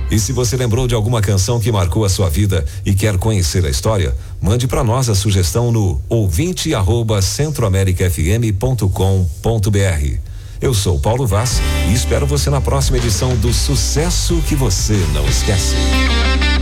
E se você lembrou de alguma canção que marcou a sua vida e quer conhecer a história, mande para nós a sugestão no ouvinte@centroamericafm.com.br. Eu sou Paulo Vaz e espero você na próxima edição do Sucesso que você não esquece.